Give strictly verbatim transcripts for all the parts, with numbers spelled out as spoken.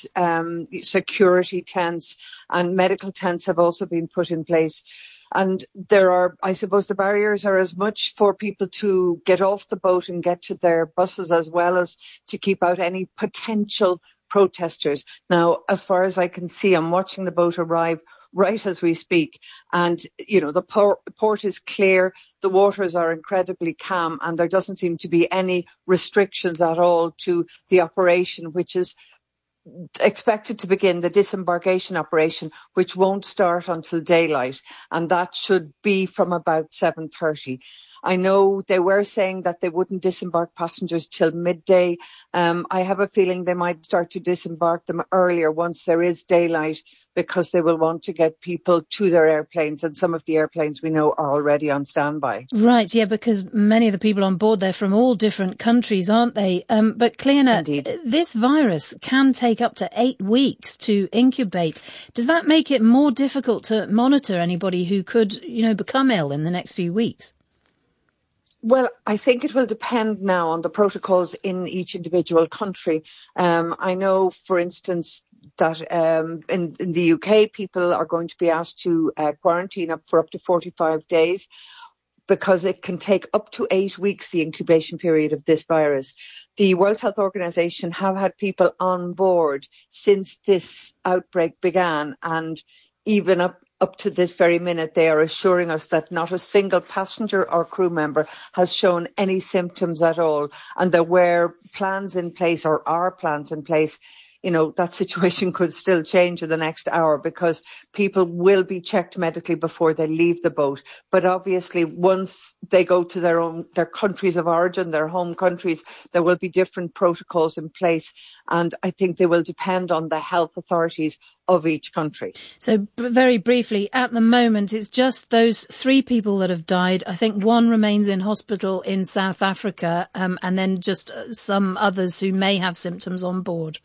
um, security tents, and medical tents have also been put in place. And there are, I suppose, the barriers are as much for people to get off the boat and get to their buses, as well as to keep out any potential protesters. Now, as far as I can see, I'm watching the boat arrive right as we speak. And, you know, the port, port is clear, the waters are incredibly calm, and there doesn't seem to be any restrictions at all to the operation, which is expected to begin, the disembarkation operation, which won't start until daylight, and that should be from about seven thirty. I know they were saying that they wouldn't disembark passengers till midday. Um, I have a feeling they might start to disembark them earlier once there is daylight, because they will want to get people to their airplanes, and some of the airplanes we know are already on standby. Right, yeah, because many of the people on board, they're from all different countries, aren't they? Um, but Cleona, Indeed. This virus can take up to eight weeks to incubate. Does that make it more difficult to monitor anybody who could, you know, become ill in the next few weeks? Well, I think it will depend now on the protocols in each individual country. Um, I know, for instance, that um, in, in the U K, people are going to be asked to uh, quarantine up for up to forty-five days, because it can take up to eight weeks, the incubation period of this virus. The World Health Organization have had people on board since this outbreak began, and even up Up to this very minute, they are assuring us that not a single passenger or crew member has shown any symptoms at all. And there were plans in place, or are plans in place. You know, that situation could still change in the next hour, because people will be checked medically before they leave the boat. But obviously, once they go to their own, their countries of origin, their home countries, there will be different protocols in place. And I think they will depend on the health authorities of each country. So b- very briefly, at the moment, it's just those three people that have died. I think one remains in hospital in South Africa, um, and then just uh, some others who may have symptoms on board.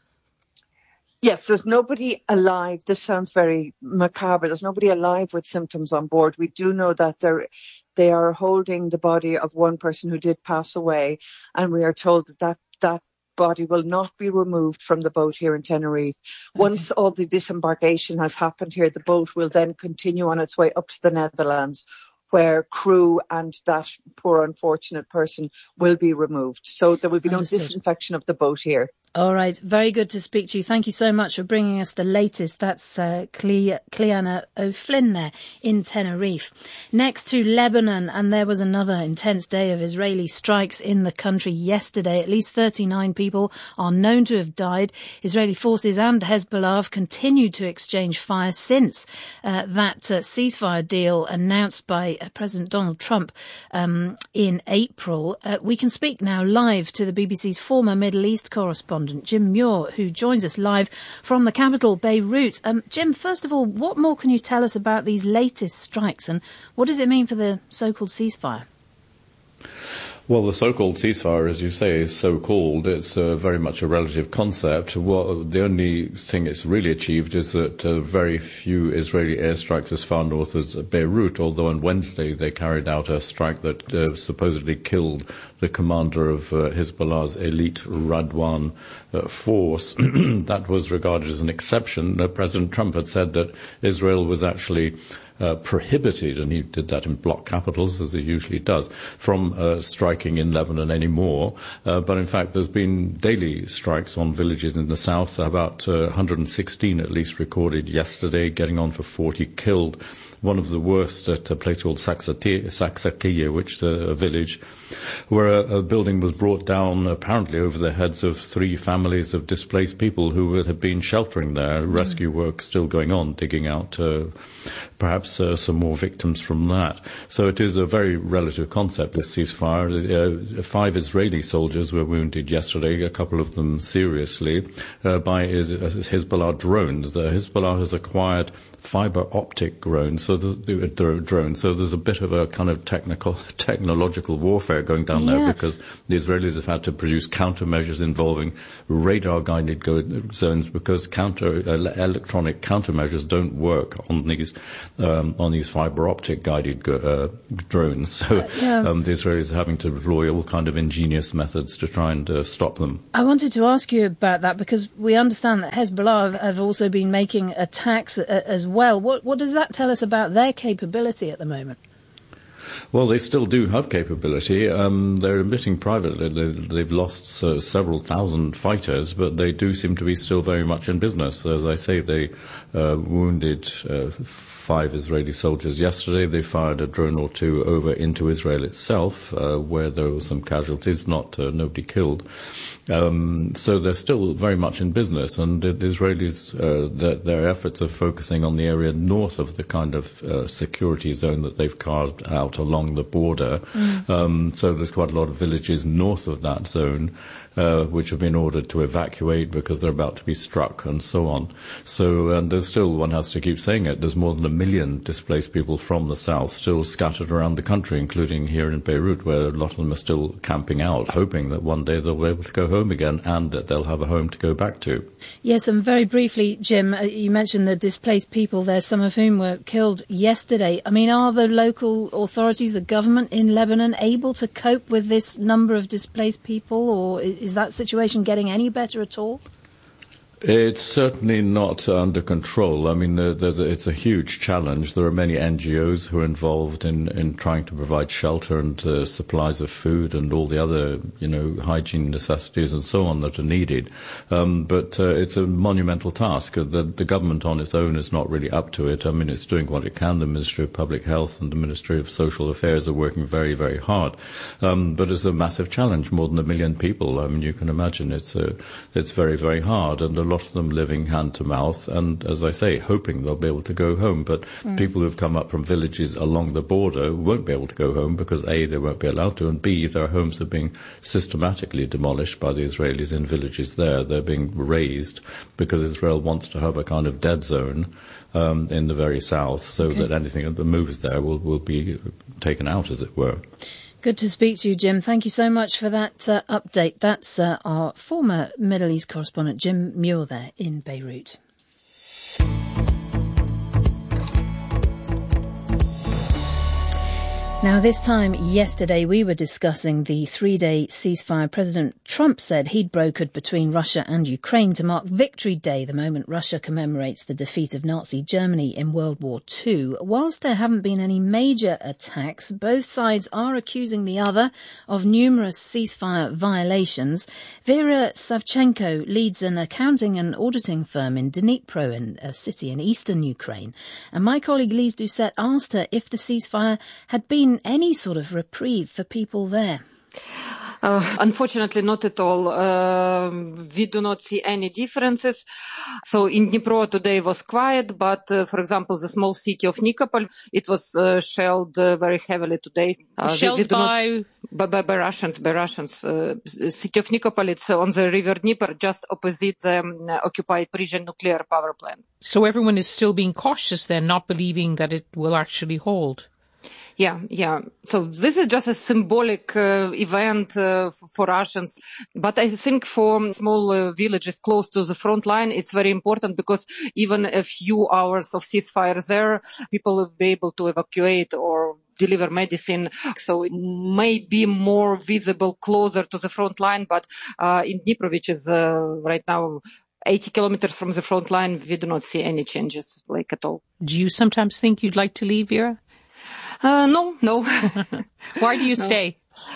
Yes, there's nobody alive. This sounds very macabre. There's nobody alive with symptoms on board. We do know that they're, they are holding the body of one person who did pass away, and we are told that that, that body will not be removed from the boat here in Tenerife. Okay. Once all the disembarkation has happened here, the boat will then continue on its way up to the Netherlands, where crew and that poor unfortunate person will be removed. So there will be Understood. No disinfection of the boat here. All right. Very good to speak to you. Thank you so much for bringing us the latest. That's uh, Cle- Cleona O'Flynn there in Tenerife. Next to Lebanon, and there was another intense day of Israeli strikes in the country yesterday. At least thirty-nine people are known to have died. Israeli forces and Hezbollah have continued to exchange fire since uh, that uh, ceasefire deal announced by uh, President Donald Trump um, in April. Uh, we can speak now live to the B B C's former Middle East correspondent, Jim Muir, who joins us live from the capital, Beirut. Um, Jim, first of all, what more can you tell us about these latest strikes, and what does it mean for the so-called ceasefire? Well, the so-called ceasefire, as you say, is so-called. It's uh, very much a relative concept. Well, the only thing it's really achieved is that uh, very few Israeli airstrikes as far north as Beirut, although on Wednesday they carried out a strike that uh, supposedly killed the commander of uh, Hezbollah's elite Radwan uh, force. That was regarded as an exception. Uh, President Trump had said that Israel was actually Uh, prohibited, and he did that in block capitals, as he usually does, from uh, striking in Lebanon anymore. Uh, but in fact, there's been daily strikes on villages in the south, about uh, one hundred sixteen at least recorded yesterday, getting on for forty killed. One of the worst at a place called Saksakiya, which is a village where a, a building was brought down apparently over the heads of three families of displaced people who had been sheltering there. Mm. Rescue work still going on, digging out uh, perhaps uh, some more victims from that. So it is a very relative concept, this ceasefire. Uh, five Israeli soldiers were wounded yesterday, a couple of them seriously, uh, by Hezbollah drones. The Hezbollah has acquired fiber optic drones, so so the, the drone. So there's a bit of a kind of technical, technological warfare going down yeah. there, because the Israelis have had to produce countermeasures involving radar-guided go- zones, because counter uh, electronic countermeasures don't work on these um, on these fiber optic guided go- uh, drones. So yeah. um, the Israelis are having to deploy all kind of ingenious methods to try and uh, stop them. I wanted to ask you about that, because we understand that Hezbollah have also been making attacks as well. What, what does that tell us about their capability at the moment? Well, they still do have capability. Um, they're admitting privately they've lost uh, several thousand fighters, but they do seem to be still very much in business. As I say, they uh, wounded uh, five Israeli soldiers yesterday. They fired a drone or two over into Israel itself, uh, where there were some casualties, not uh, nobody killed. Um, so they're still very much in business, and the Israelis, uh, their, their efforts are focusing on the area north of the kind of uh, security zone that they've carved out along the border. Mm. Um, so there's quite a lot of villages north of that zone, uh, which have been ordered to evacuate because they're about to be struck and so on. So, and there's still, one has to keep saying it, there's more than a million displaced people from the south still scattered around the country, including here in Beirut, where a lot of them are still camping out, hoping that one day they'll be able to go home again and that they'll have a home to go back to. Yes, and very briefly, Jim, uh, you mentioned the displaced people there, some of whom were killed yesterday. I mean, are the local authorities, the government in Lebanon, able to cope with this number of displaced people, or is that situation getting any better at all? It's certainly not under control. I mean, uh, there's a, it's a huge challenge. There are many N G Os who are involved in, in trying to provide shelter and uh, supplies of food and all the other, you know, hygiene necessities and so on that are needed. Um, but uh, it's a monumental task. The, the government on its own is not really up to it. I mean, it's doing what it can. The Ministry of Public Health and the Ministry of Social Affairs are working very, very hard. Um, but it's a massive challenge, more than a million people. I mean, you can imagine it's a, it's very, very hard, and a lot of them living hand to mouth, and as I say, hoping they'll be able to go home. But mm. people who've come up from villages along the border won't be able to go home because A, they won't be allowed to, and B, their homes are being systematically demolished by the Israelis in villages there. They're being razed because Israel wants to have a kind of dead zone um, in the very south, so okay. that anything that moves there will, will be taken out, as it were. Good to speak to you, Jim. Thank you so much for that uh, update. That's uh, our former Middle East correspondent, Jim Muir, there in Beirut. Now, this time yesterday, we were discussing the three-day ceasefire President Trump said he'd brokered between Russia and Ukraine to mark Victory Day, the moment Russia commemorates the defeat of Nazi Germany in World War Two. Whilst there haven't been any major attacks, both sides are accusing the other of numerous ceasefire violations. Vera Savchenko leads an accounting and auditing firm in Dnipro, in a city in eastern Ukraine. And my colleague Lise Doucette asked her if the ceasefire had been any sort of reprieve for people there. Uh, unfortunately, not at all. Uh, we do not see any differences. So in Dnipro today was quiet, but uh, for example, the small city of Nikopol, it was uh, shelled uh, very heavily today. Uh, shelled we, we by... Not, by... by... By Russians, by Russians. Uh, city of Nikopol, it's on the river Dnieper, just opposite the um, occupied Prigozhin nuclear power plant. So everyone is still being cautious then, not believing that it will actually hold. Yeah, yeah. So this is just a symbolic uh, event uh, for Russians. But I think for small uh, villages close to the front line, it's very important because even a few hours of ceasefire there, people will be able to evacuate or deliver medicine. So it may be more visible closer to the front line. But uh, in Dnipro, which is uh, right now eighty kilometers from the front line, we do not see any changes, like at all. Do you sometimes think you'd like to leave, Vera? Uh, no, no. Why do you no. stay?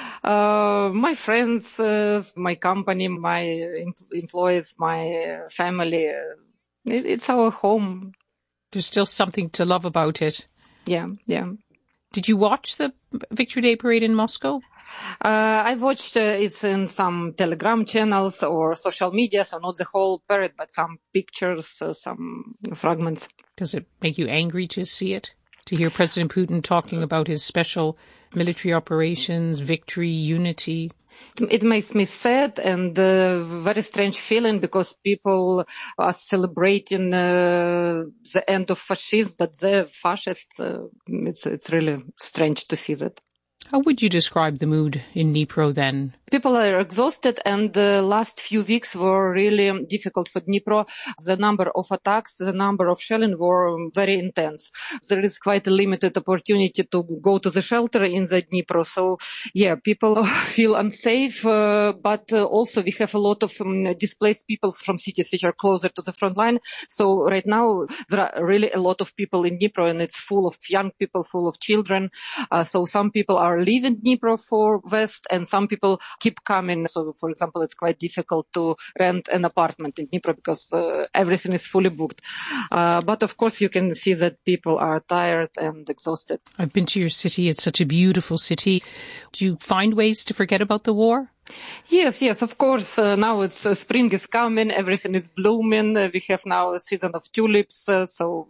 Uh, my friends, uh, my company, my em- employees, my family, uh, it, it's our home. There's still something to love about it. Yeah, yeah. Did you watch the Victory Day parade in Moscow? Uh, I watched uh, it in some Telegram channels or social media, so not the whole parade, but some pictures, uh, some fragments. Does it make you angry to see it? To hear President Putin talking about his special military operations, victory, unity? It makes me sad and uh, very strange feeling because people are celebrating uh, the end of fascism, but they're fascists. Uh, it's, it's really strange to see that. How would you describe the mood in Dnipro then? People are exhausted, and the last few weeks were really difficult for Dnipro. The number of attacks, the number of shelling were very intense. There is quite a limited opportunity to go to the shelter in the Dnipro. So, yeah, people feel unsafe, uh, but uh, also we have a lot of um, displaced people from cities which are closer to the front line. So right now there are really a lot of people in Dnipro, and it's full of young people, full of children. Uh, so some people are leaving Dnipro for West, and some people keep coming. So, for example, it's quite difficult to rent an apartment in Dnipro because uh, everything is fully booked. Uh, but of course, you can see that people are tired and exhausted. I've been to your city. It's such a beautiful city. Do you find ways to forget about the war? Yes, yes, of course. Uh, now it's uh, spring is coming. Everything is blooming. Uh, we have now a season of tulips. Uh, so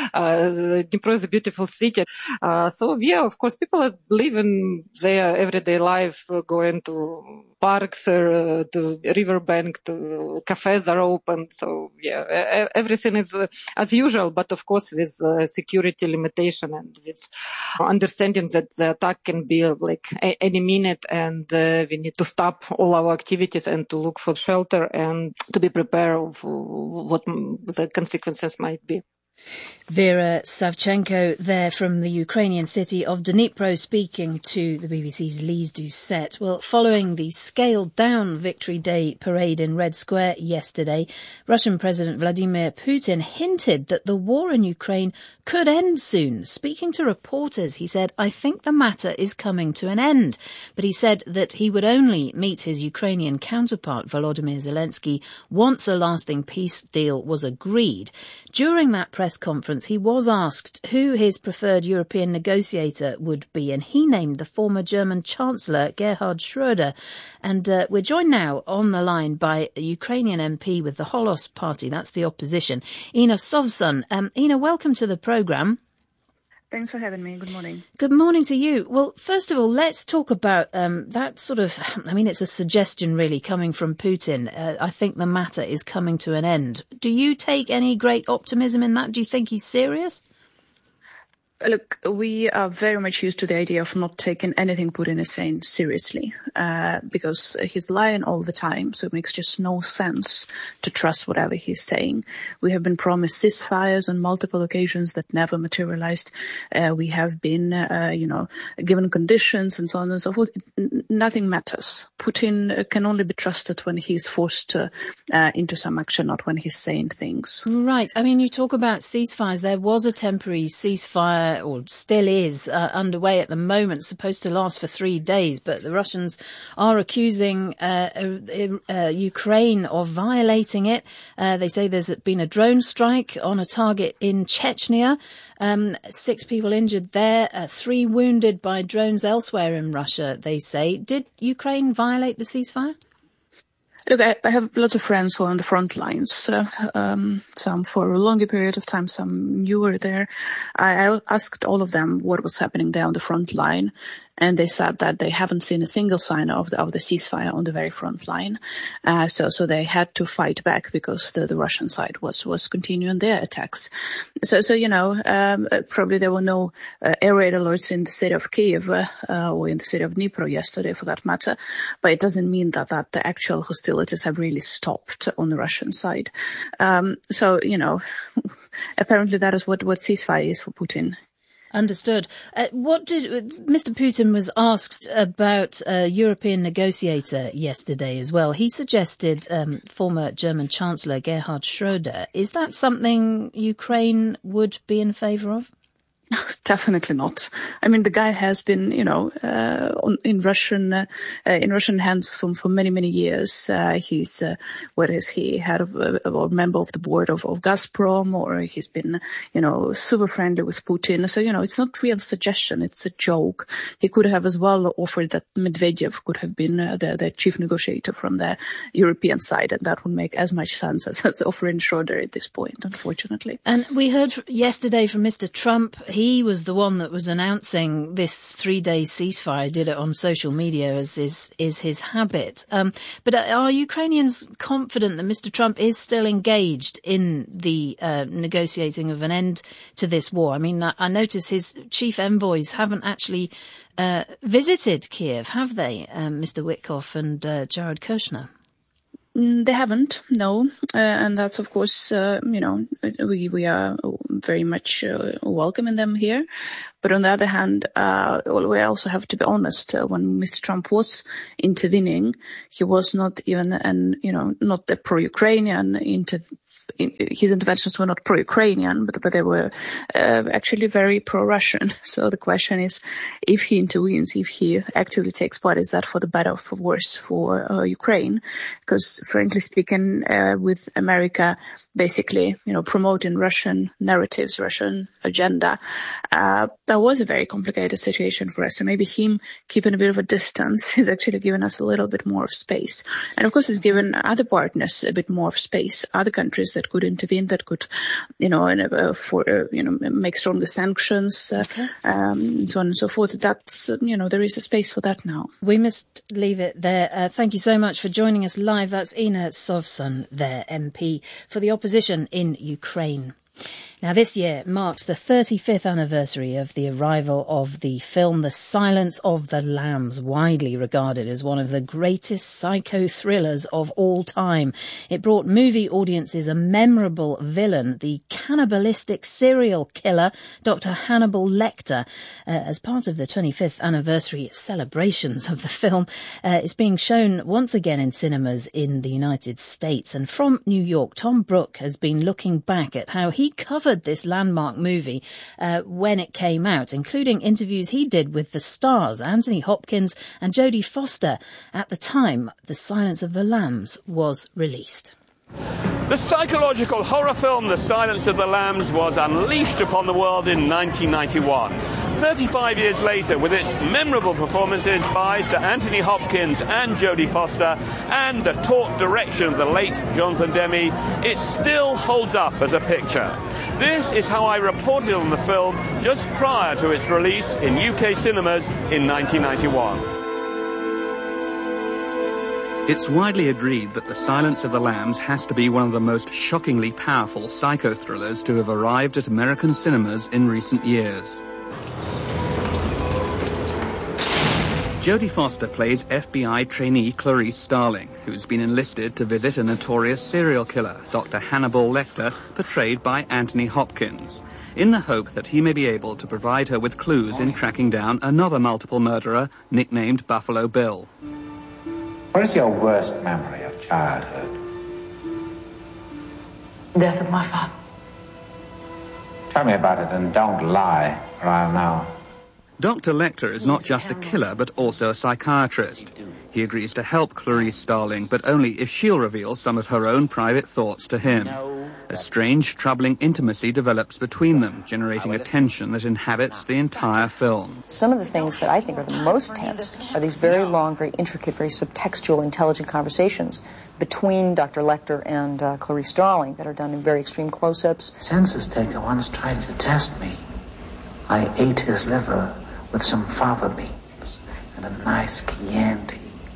uh, Dnipro is a beautiful city. Uh, so yeah, of course, people are living their everyday life, uh, going to parks, uh, to riverbank, to cafes are open. So yeah, everything is uh, as usual, but of course with uh, security limitation and with understanding that the attack can be like a- any minute, and uh, we need to stop all our activities and to look for shelter and to be prepared of what the consequences might be. Vera Savchenko there from the Ukrainian city of Dnipro speaking to the B B C's Lise Doucette. Well, following the scaled-down Victory Day parade in Red Square yesterday, Russian President Vladimir Putin hinted that the war in Ukraine could end soon. Speaking to reporters, he said, "I think the matter is coming to an end." But he said that he would only meet his Ukrainian counterpart, Volodymyr Zelensky, once a lasting peace deal was agreed. During that press conference, he was asked who his preferred European negotiator would be, and he named the former German Chancellor Gerhard Schröder. And uh, we're joined now on the line by a Ukrainian M P with the Holos Party, that's the opposition, Inna Sovsun. Um, Inna, welcome to the programme. Thanks for having me. Good morning. Good morning to you. Well, first of all, let's talk about um, that sort of, I mean, it's a suggestion really coming from Putin. Uh, I think the matter is coming to an end. Do you take any great optimism in that? Do you think he's serious? Look, we are very much used to the idea of not taking anything Putin is saying seriously, uh, because he's lying all the time, so it makes just no sense to trust whatever he's saying. We have been promised ceasefires on multiple occasions that never materialized. Uh, we have been, uh, you know, given conditions and so on and so forth. N- nothing matters. Putin can only be trusted when he's forced to, uh, into some action, not when he's saying things. Right. I mean, you talk about ceasefires. There was a temporary ceasefire, or still is, uh, underway at the moment, supposed to last for three days, but the Russians are accusing uh, uh, uh, Ukraine of violating it. Uh, they say there's been a drone strike on a target in Chechnya, um, six people injured there, uh, three wounded by drones elsewhere in Russia, they say. Did Ukraine violate the ceasefire? Look, I, I have lots of friends who are on the front lines, uh, um, some for a longer period of time, some newer there. I, I asked all of them what was happening there on the front line, and they said that they haven't seen a single sign of the, of the ceasefire on the very front line. Uh, so, so they had to fight back because the, the Russian side was, was continuing their attacks. So, so, you know, um, probably there were no uh, air raid alerts in the city of Kyiv, uh, uh, or in the city of Dnipro yesterday for that matter. But it doesn't mean that, that the actual hostilities have really stopped on the Russian side. Um, so, you know, apparently that is what, what ceasefire is for Putin. Understood. Uh, what did Mister Putin was asked about a European negotiator yesterday as well? He suggested um, former German Chancellor Gerhard Schröder. Is that something Ukraine would be in favour of? Definitely not. I mean, the guy has been, you know, uh, on, in Russian, uh, in Russian hands for, for many, many years. Uh, he's, uh, what is he, head of, uh, or member of the board of, of Gazprom, or he's been, you know, super friendly with Putin. So, you know, it's not real suggestion. It's a joke. He could have as well offered that Medvedev could have been uh, the, the chief negotiator from the European side, and that would make as much sense as, as offering Schröder at this point, unfortunately. And we heard yesterday from Mister Trump. He he was the one that was announcing this three-day ceasefire, did it on social media, as is, is his habit. Um, but are Ukrainians confident that Mister Trump is still engaged in the uh, negotiating of an end to this war? I mean, I, I notice his chief envoys haven't actually uh, visited Kiev, have they, um, Mister Witkoff and uh, Jared Kushner? They haven't, no, uh, and that's of course, uh, you know, we we are very much uh, welcoming them here. But on the other hand, uh, we also have to be honest. Uh, when Mister Trump was intervening, he was not even an, you know, not the pro-Ukrainian inter. His interventions were not pro-Ukrainian, but, but they were uh, actually very pro-Russian. So the question is, if he intervenes, if he actively takes part, is that for the better or for worse for uh, Ukraine? Because frankly speaking, uh, with America basically, you know, promoting Russian narratives, Russian agenda, uh, that was a very complicated situation for us. And maybe him keeping a bit of a distance is actually giving us a little bit more of space. And of course, it's given other partners a bit more of space, other countries that could intervene, that could, you know, uh, for, uh, you know, make stronger sanctions, uh, okay. um, and so on and so forth. That's, uh, you know, there is a space for that now. We must leave it there. Uh, thank you so much for joining us live. That's Ina Sovsun, their M P for the opposition in Ukraine. Now, this year marks the thirty-fifth anniversary of the arrival of the film The Silence of the Lambs, widely regarded as one of the greatest psycho thrillers of all time. It brought movie audiences a memorable villain, the cannibalistic serial killer, Doctor Hannibal Lecter. Uh, as part of the twenty-fifth anniversary celebrations of the film, uh, it's being shown once again in cinemas in the United States. And from New York, Tom Brooke has been looking back at how he covered this landmark movie uh, when it came out, including interviews he did with the stars Anthony Hopkins and Jodie Foster at the time The Silence of the Lambs was released. The psychological horror film The Silence of the Lambs was unleashed upon the world in nineteen ninety-one. thirty-five years later, with its memorable performances by Sir Anthony Hopkins and Jodie Foster and the taut direction of the late Jonathan Demme, it still holds up as a picture. This is how I reported on the film just prior to its release in U K cinemas in nineteen ninety-one. It's widely agreed that The Silence of the Lambs has to be one of the most shockingly powerful psycho thrillers to have arrived at American cinemas in recent years. Jodie Foster plays F B I trainee Clarice Starling, who's been enlisted to visit a notorious serial killer, Doctor Hannibal Lecter, portrayed by Anthony Hopkins, in the hope that he may be able to provide her with clues in tracking down another multiple murderer nicknamed Buffalo Bill. What is your worst memory of childhood? Death of my father. Tell me about it and don't lie, or I'll know. Doctor Lecter is not just a killer, but also a psychiatrist. He agrees to help Clarice Starling, but only if she'll reveal some of her own private thoughts to him. A strange, troubling intimacy develops between them, generating a tension that inhabits the entire film. Some of the things that I think are the most tense are these very long, very intricate, very subtextual, intelligent conversations between Doctor Lecter and uh, Clarice Starling that are done in very extreme close-ups. A census taker once tried to test me. I ate his liver with some fava beans and a nice Chianti.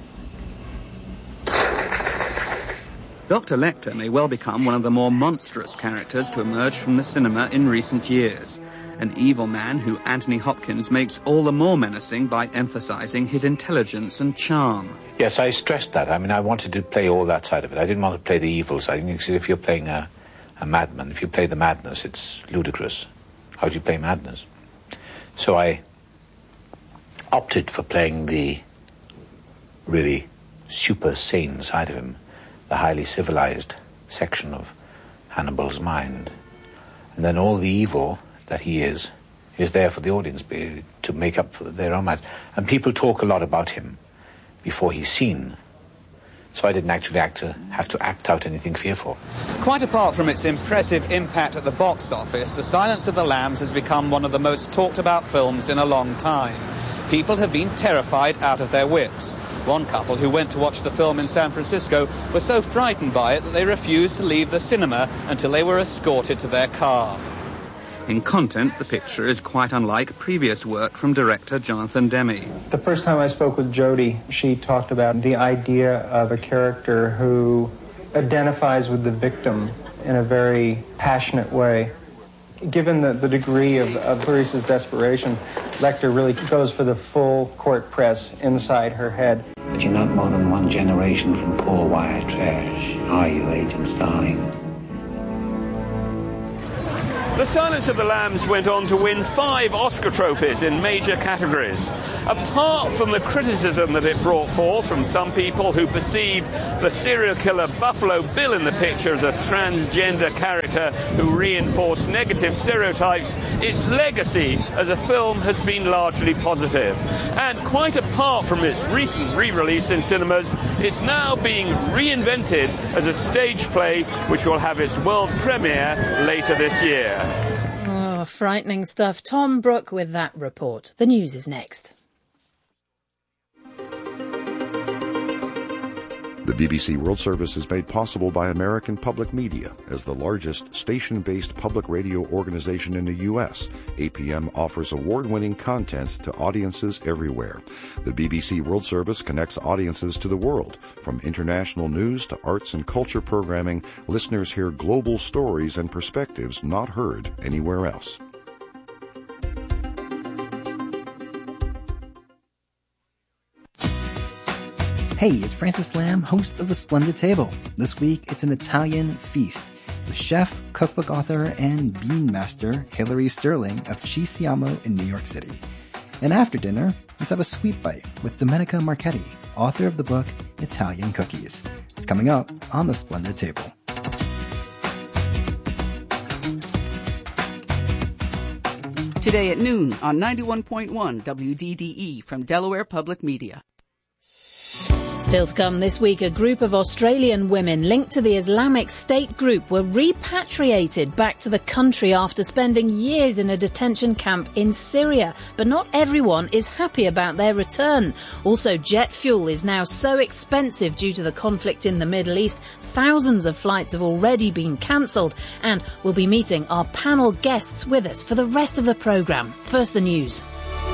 Doctor Lecter may well become one of the more monstrous characters to emerge from the cinema in recent years. An evil man who Anthony Hopkins makes all the more menacing by emphasizing his intelligence and charm. Yes, I stressed that. I mean, I wanted to play all that side of it. I didn't want to play the evil side. You see, if you're playing a, a madman, if you play the madness, it's ludicrous. How do you play madness? So I opted for playing the really super sane side of him, the highly civilized section of Hannibal's mind. And then all the evil that he is, is there for the audience to make up for their own minds. And people talk a lot about him before he's seen. So I didn't actually act to, have to act out anything fearful. Quite apart from its impressive impact at the box office, The Silence of the Lambs has become one of the most talked about films in a long time. People have been terrified out of their wits. One couple who went to watch the film in San Francisco were so frightened by it that they refused to leave the cinema until they were escorted to their car. In content, the picture is quite unlike previous work from director Jonathan Demme. The first time I spoke with Jodie, she talked about the idea of a character who identifies with the victim in a very passionate way. Given the, the degree of, of Clarice's desperation, Lecter really goes for the full court press inside her head. But you're not more than one generation from poor wire trash, are you, Agent Starling? The Silence of the Lambs went on to win five Oscar trophies in major categories. Apart from the criticism that it brought forth from some people who perceived the serial killer Buffalo Bill in the picture as a transgender character who reinforced negative stereotypes, its legacy as a film has been largely positive. And quite apart from its recent re-release in cinemas, it's now being reinvented as a stage play which will have its world premiere later this year. Oh, frightening stuff. Tom Brooke with that report. The news is next. The B B C World Service is made possible by American Public Media. As the largest station-based public radio organization in the U S, A P M offers award-winning content to audiences everywhere. The B B C World Service connects audiences to the world. From international news to arts and culture programming, listeners hear global stories and perspectives not heard anywhere else. Hey, it's Francis Lamb, host of The Splendid Table. This week, it's an Italian feast with chef, cookbook author, and bean master Hilary Sterling of Ci Siamo in New York City. And after dinner, let's have a sweet bite with Domenica Marchetti, author of the book Italian Cookies. It's coming up on The Splendid Table. Today at noon on ninety-one point one W D D E from Delaware Public Media. Still to come this week, a group of Australian women linked to the Islamic State group were repatriated back to the country after spending years in a detention camp in Syria. But not everyone is happy about their return. Also, jet fuel is now so expensive due to the conflict in the Middle East. Thousands of flights have already been cancelled, and we'll be meeting our panel guests with us for the rest of the programme. First, the news.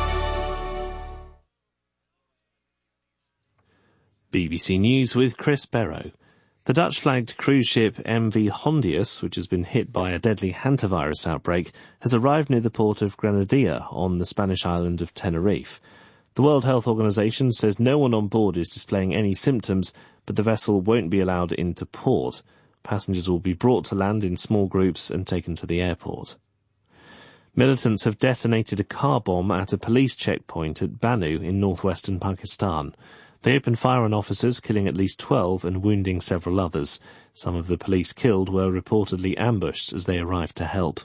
B B C News with Chris Barrow. The Dutch-flagged cruise ship M V Hondius, which has been hit by a deadly hantavirus outbreak, has arrived near the port of Granadilla on the Spanish island of Tenerife. The World Health Organization says no one on board is displaying any symptoms, but the vessel won't be allowed into port. Passengers will be brought to land in small groups and taken to the airport. Militants have detonated a car bomb at a police checkpoint at Bannu in northwestern Pakistan. They opened fire on officers, killing at least twelve and wounding several others. Some of the police killed were reportedly ambushed as they arrived to help.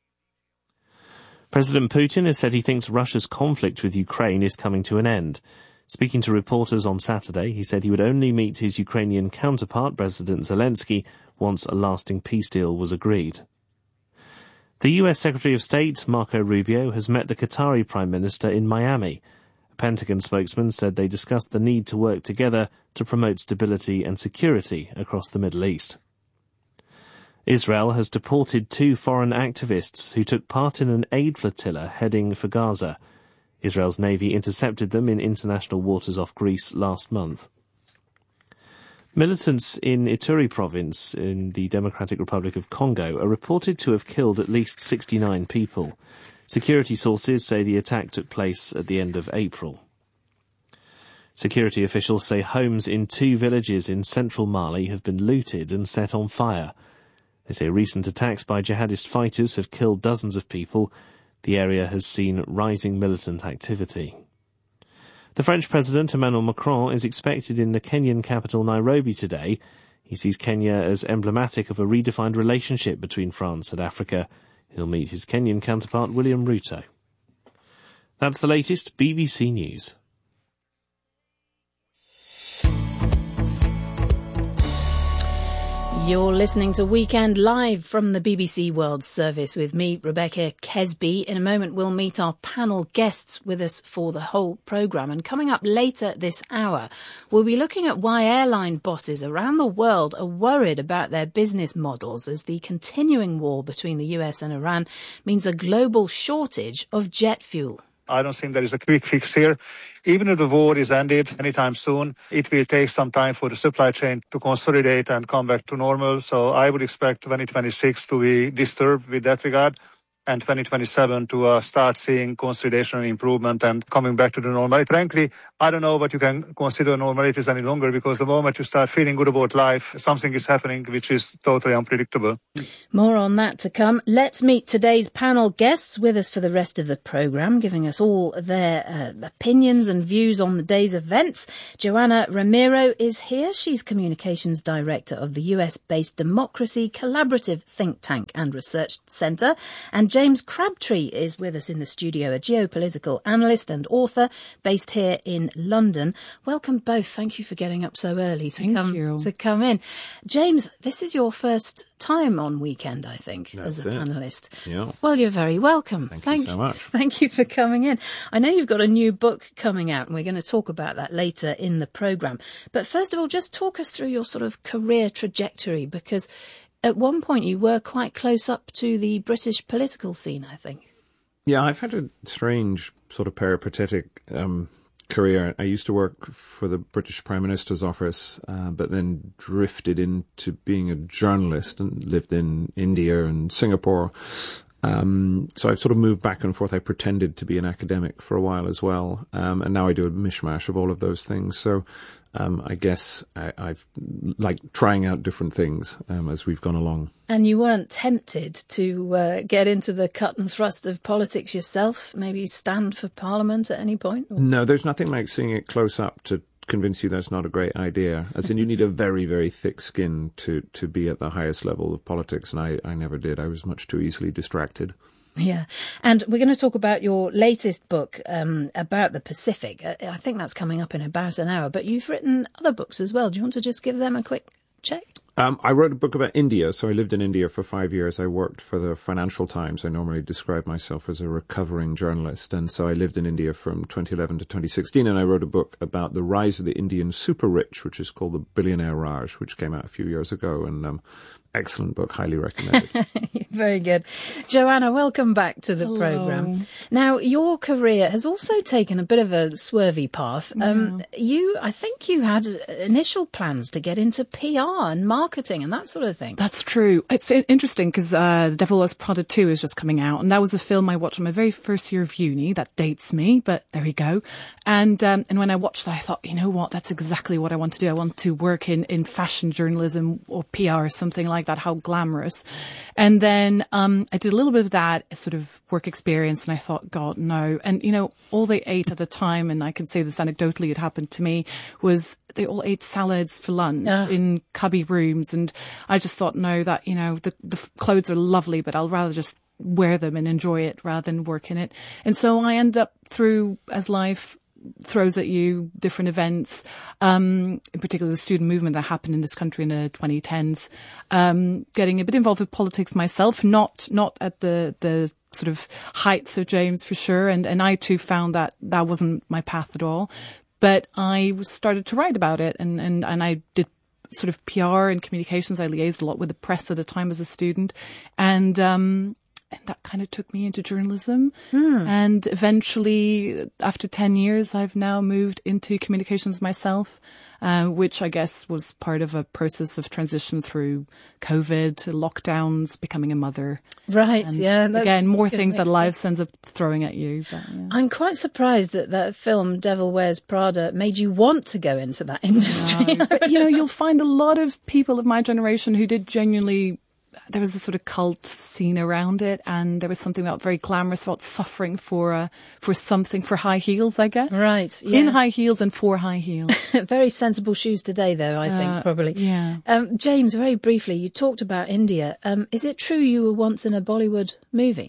President Putin has said he thinks Russia's conflict with Ukraine is coming to an end. Speaking to reporters on Saturday, he said he would only meet his Ukrainian counterpart, President Zelensky, once a lasting peace deal was agreed. The U S Secretary of State, Marco Rubio, has met the Qatari Prime Minister in Miami. A Pentagon spokesman said they discussed the need to work together to promote stability and security across the Middle East. Israel has deported two foreign activists who took part in an aid flotilla heading for Gaza. Israel's navy intercepted them in international waters off Greece last month. Militants in Ituri province in the Democratic Republic of Congo are reported to have killed at least sixty-nine people. Security sources say the attack took place at the end of April. Security officials say homes in two villages in central Mali have been looted and set on fire. They say recent attacks by jihadist fighters have killed dozens of people. The area has seen rising militant activity. The French President Emmanuel Macron is expected in the Kenyan capital Nairobi today. He sees Kenya as emblematic of a redefined relationship between France and Africa. He'll meet his Kenyan counterpart, William Ruto. That's the latest B B C News. You're listening to Weekend Live from the B B C World Service with me, Rebecca Kesby. In a moment, we'll meet our panel guests with us for the whole programme. And coming up later this hour, we'll be looking at why airline bosses around the world are worried about their business models as the continuing war between the U S and Iran means a global shortage of jet fuel. I don't think there is a quick fix here. Even if the war is ended anytime soon, it will take some time for the supply chain to consolidate and come back to normal. So I would expect twenty twenty-six to be disturbed with that regard, and twenty twenty-seven to uh, start seeing consolidation and improvement and coming back to the normality. Frankly, I don't know what you can consider normalities any longer, because the moment you start feeling good about life, something is happening which is totally unpredictable. More on that to come. Let's meet today's panel guests with us for the rest of the programme, giving us all their uh, opinions and views on the day's events. Joanna Ramiro is here. She's Communications Director of the U S-based Democracy Collaborative Think Tank and Research Centre. And James Crabtree is with us in the studio, a geopolitical analyst and author based here in London. Welcome both. Thank you for getting up so early to Thank come you. to come in. James, this is your first time on Weekend, I think, That's as a it. panellist. Yeah. Well, you're very welcome. Thank, thank you so much. Thank you for coming in. I know you've got a new book coming out, and we're going to talk about that later in the programme. But first of all, just talk us through your sort of career trajectory, because at one point you were quite close up to the British political scene, I think. Yeah, I've had a strange sort of peripatetic um, career. I used to work for the British Prime Minister's office, uh, but then drifted into being a journalist and lived in India and Singapore. Um, so I've sort of moved back and forth. I pretended to be an academic for a while as well, um, and now I do a mishmash of all of those things. So um, I guess I, I've liked trying out different things um, as we've gone along. And you weren't tempted to uh, get into the cut and thrust of politics yourself? Maybe stand for Parliament at any point? Or? No, there's nothing like seeing it close up to convince you that's not a great idea. As in, you need a very, very thick skin to, to be at the highest level of politics, and I, I never did. I was much too easily distracted. Yeah. And we're going to talk about your latest book um, about the Pacific. I think that's coming up in about an hour. But you've written other books as well. Do you want to just give them a quick check? Um, I wrote a book about India. So I lived in India for five years. I worked for the Financial Times. I normally describe myself as a recovering journalist. And so I lived in India from twenty eleven to twenty sixteen. And I wrote a book about the rise of the Indian super rich, which is called The Billionaire Raj, which came out a few years ago. And um, excellent book, highly recommended. Very good. Joanna, welcome back to the Hello. programme. Now, your career has also taken a bit of a swervy path. Um, you, I think you had initial plans to get into P R and marketing and that sort of thing. That's true. It's interesting because uh, The Devil Wears Prada two is just coming out, and that was a film I watched on my very first year of uni. That dates me, but there we go. And um, and when I watched that, I thought, you know what, that's exactly what I want to do. I want to work in, in fashion journalism or P R or something like that. How glamorous. And then um, I did a little bit of that sort of work experience, and I thought, God, no. And, you know, all they ate at the time, and I can say this anecdotally, it happened to me, was they all ate salads for lunch uh. in cubby rooms. And I just thought, no, that, you know, the, the clothes are lovely, but I'll rather just wear them and enjoy it rather than work in it. And so I end up through, as life throws at you, different events, um, in particular the student movement that happened in this country in the twenty tens, um, getting a bit involved with politics myself, not, not at the, the sort of heights of James for sure. And, and I too found that that wasn't my path at all. But I started to write about it, and, and, and I did sort of P R and communications. I liaised a lot with the press at the time as a student. And, um, And that kind of took me into journalism. Hmm. And eventually, after ten years, I've now moved into communications myself, uh, which I guess was part of a process of transition through COVID, lockdowns, becoming a mother. Right, and yeah. Again, more things that life ends up throwing at you. But, yeah. I'm quite surprised that that film, Devil Wears Prada, made you want to go into that industry. No. But, you know, you'll find a lot of people of my generation who did genuinely... There was a sort of cult scene around it, and there was something about very glamorous about suffering for uh, for something, for high heels, I guess. Right. Yeah. In high heels and for high heels. Very sensible shoes today, though, I think, Uh, probably. yeah. Um, James, very briefly, you talked about India. Um, is it true you were once in a Bollywood movie?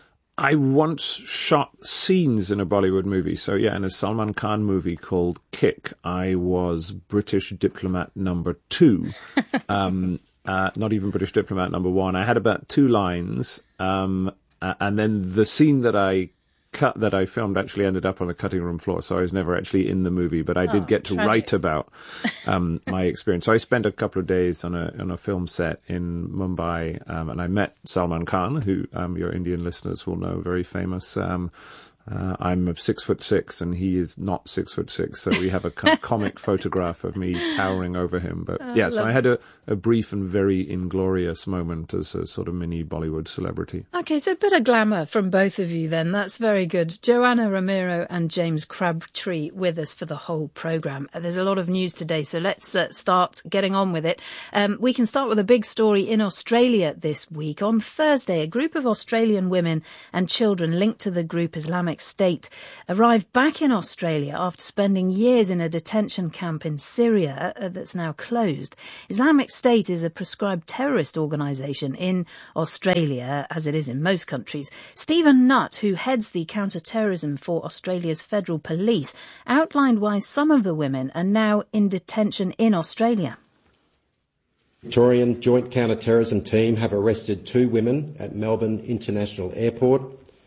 I once shot scenes in a Bollywood movie. So, yeah, in a Salman Khan movie called Kick, I was British diplomat number two. um uh, not even British diplomat number one. I had about two lines, um, uh, and then the scene that I cut that I filmed actually ended up on the cutting room floor, so I was never actually in the movie, but I did Oh, get to tragic. write about um, my experience. So I spent a couple of days on a on a film set in Mumbai, um, and I met Salman Khan, who um, your Indian listeners will know, very famous. Um, uh, I'm six foot six, and he is not six foot six, so we have a com- comic photograph of me towering over him. But Oh, yeah, so I lovely. had a, a brief and very inglorious moment as a sort of mini Bollywood celebrity. Okay, so a bit of glamour from both of you then. That's very good. Joanna Romero and James Crabtree with us for the whole programme. Uh, There's a lot of news today, so let's uh, start getting on with it. Um, we can start with a big story in Australia this week. On Thursday, a group of Australian women and children linked to the group Islamic State arrived back in Australia after spending years in a detention camp in Syria uh, that's now closed. Islamic State is a prescribed terrorist organisation in Australia, as it is in most countries. Stephen Nutt, who heads the counter-terrorism for Australia's federal police, outlined why some of the women are now in detention in Australia. Victorian Joint Counter-Terrorism Team have arrested two women at Melbourne International Airport.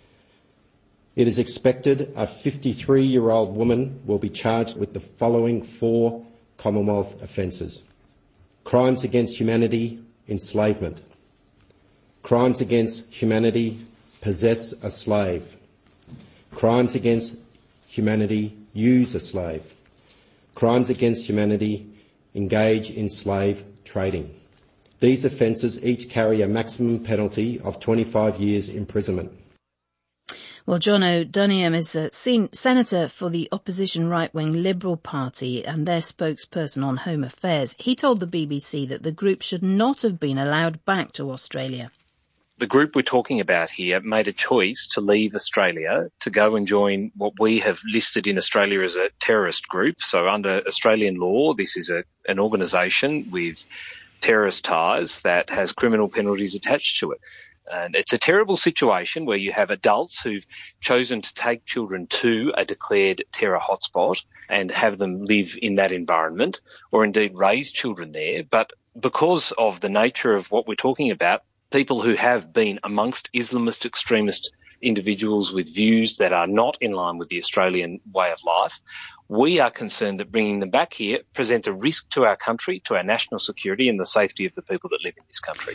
It is expected a fifty-three-year-old woman will be charged with the following four Commonwealth offences: crimes against humanity, enslavement; crimes against humanity, possess a slave; crimes against humanity, use a slave; crimes against humanity, engage in slave trading. These offences each carry a maximum penalty of twenty-five years imprisonment. Well, John O'Doniam is a sen- senator for the opposition right-wing Liberal Party and their spokesperson on Home Affairs. He told the B B C that the group should not have been allowed back to Australia. The group we're talking about here made a choice to leave Australia to go and join what we have listed in Australia as a terrorist group. So under Australian law, this is a, an organisation with terrorist ties that has criminal penalties attached to it. And it's a terrible situation where you have adults who've chosen to take children to a declared terror hotspot and have them live in that environment, or indeed raise children there. But because of the nature of what we're talking about, people who have been amongst Islamist extremist individuals with views that are not in line with the Australian way of life, we are concerned that bringing them back here presents a risk to our country, to our national security and the safety of the people that live in this country.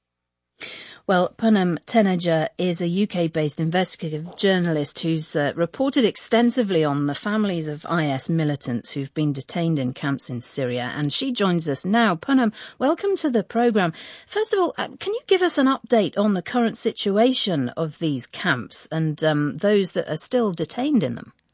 Well, Poonam Taneja is a U K-based investigative journalist who's uh, reported extensively on the families of I S militants who've been detained in camps in Syria, and she joins us now. Poonam, welcome to the programme. First of all, uh, can you give us an update on the current situation of these camps and um, those that are still detained in them?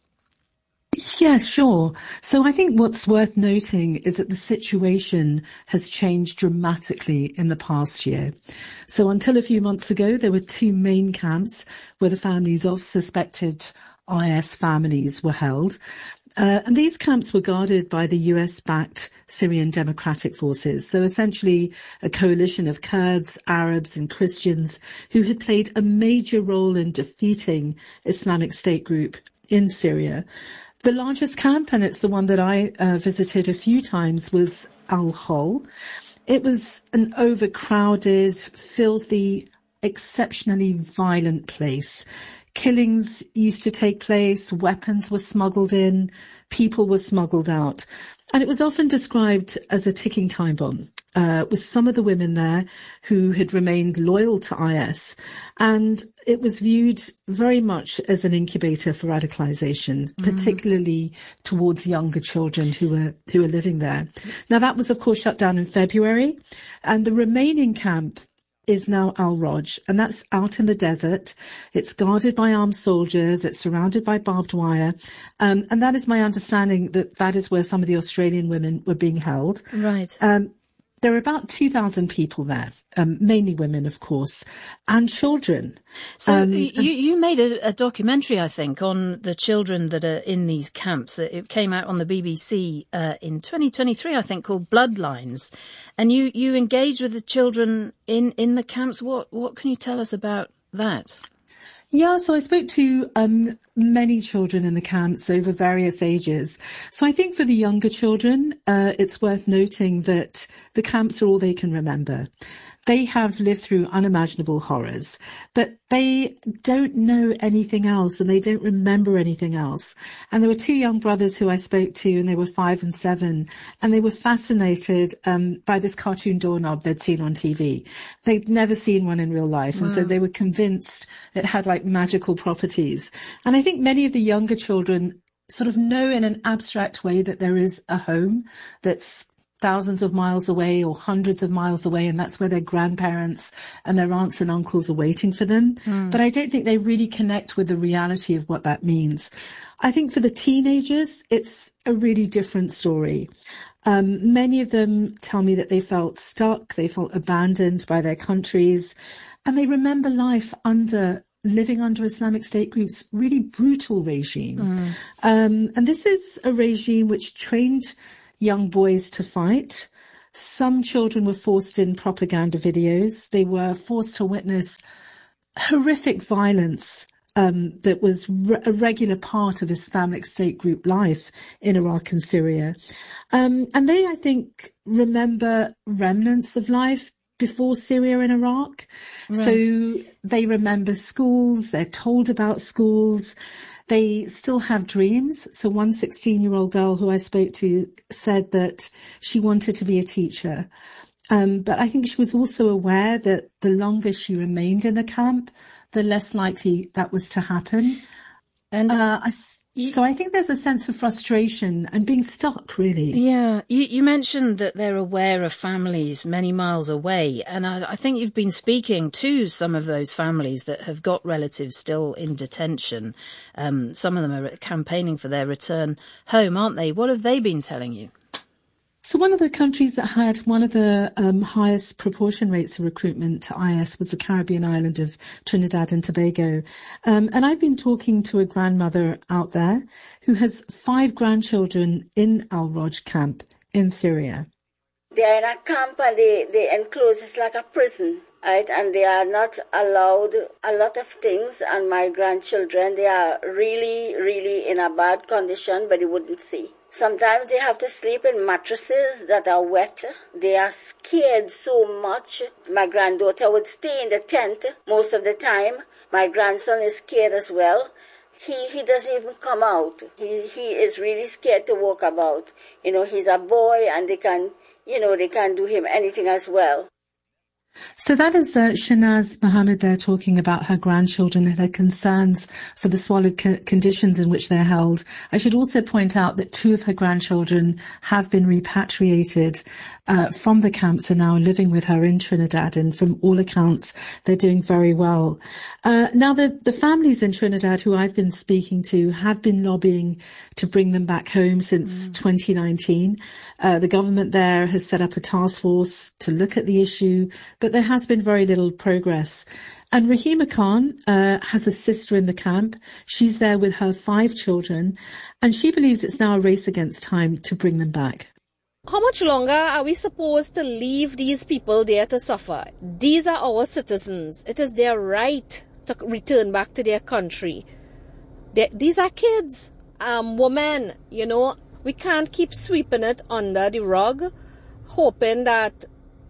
Yes, sure. So I think what's worth noting is that the situation has changed dramatically in the past year. So until a few months ago, there were two main camps where the families of suspected I S families were held. Uh, and these camps were guarded by the U S-backed Syrian Democratic Forces. So essentially a coalition of Kurds, Arabs and Christians who had played a major role in defeating Islamic State group in Syria. The largest camp, and it's the one that I uh, visited a few times, was Al-Hol. It was an overcrowded, filthy, exceptionally violent place. Killings used to take place, weapons were smuggled in, people were smuggled out. And it was often described as a ticking time bomb, uh, with some of the women there who had remained loyal to I S. And it was viewed very much as an incubator for radicalization, mm. particularly towards younger children who were, who were living there. Now, that was, of course, shut down in February. And the remaining camp is now Al-Roj, and that's out in the desert. It's guarded by armed soldiers. It's surrounded by barbed wire. Um, and that is my understanding that that is where some of the Australian women were being held. Right. Um, there are about two thousand people there, um, mainly women, of course, and children. So um, you, you made a, a documentary, I think, on the children that are in these camps. It came out on the B B C uh, in twenty twenty-three, I think, called Bloodlines. And you, you engaged with the children in, in the camps. What what can you tell us about that? Yeah, so I spoke to um, many children in the camps over various ages. So I think for the younger children, uh, it's worth noting that the camps are all they can remember. They have lived through unimaginable horrors, but they don't know anything else and they don't remember anything else. And there were two young brothers who I spoke to, and they were five and seven, and they were fascinated um, by this cartoon doorknob they'd seen on T V. They'd never seen one in real life, and wow. so they were convinced it had like magical properties. And I think many of the younger children sort of know in an abstract way that there is a home that's thousands of miles away or hundreds of miles away, and that's where their grandparents and their aunts and uncles are waiting for them. Mm. But I don't think they really connect with the reality of what that means. I think for the teenagers, it's a really different story. Um, many of them tell me that they felt stuck, they felt abandoned by their countries, and they remember life under living under Islamic State group's really brutal regime. Mm. Um, and this is a regime which trained young boys to fight. Some children were forced in propaganda videos. They were forced to witness horrific violence um, that was re- a regular part of Islamic State group life in Iraq and Syria. Um, and they, I think, remember remnants of life before Syria and Iraq. Right. So they remember schools, they're told about schools. They still have dreams. So one sixteen-year-old girl who I spoke to said that she wanted to be a teacher. Um, but I think she was also aware that the longer she remained in the camp, the less likely that was to happen. And uh, I, so I think there's a sense of frustration and being stuck, really. Yeah. You, you mentioned that they're aware of families many miles away. And I, I think you've been speaking to some of those families that have got relatives still in detention. Um, some of them are campaigning for their return home, aren't they? What have they been telling you? So one of the countries that had one of the um, highest proportion rates of recruitment to I S was the Caribbean island of Trinidad and Tobago. Um, and I've been talking to a grandmother out there who has five grandchildren in Al-Roj camp in Syria. They are in a camp and they, they enclosed, it's like a prison, right? And they are not allowed a lot of things. And my grandchildren, they are really, really in a bad condition, but you wouldn't see. Sometimes they have to sleep in mattresses that are wet. They are scared so much. My granddaughter would stay in the tent most of the time. My grandson is scared as well. He he doesn't even come out. He he is really scared to walk about. You know, he's a boy and they can, you know, they can't do him anything as well. So that is uh, Shanaz Mohammed there talking about her grandchildren and her concerns for the squalid co- conditions in which they're held. I should also point out that two of her grandchildren have been repatriated uh, from the camps and now living with her in Trinidad, and from all accounts they're doing very well. Uh, now the, the families in Trinidad who I've been speaking to have been lobbying to bring them back home since mm. twenty nineteen. Uh, the government there has set up a task force to look at the issue, but there has been very little progress. And Rahima Khan uh, has a sister in the camp. She's there with her five children, and she believes it's now a race against time to bring them back. How much longer are we supposed to leave these people there to suffer? These are our citizens. It is their right to return back to their country. They, these are kids, um, women, you know. We can't keep sweeping it under the rug, hoping that,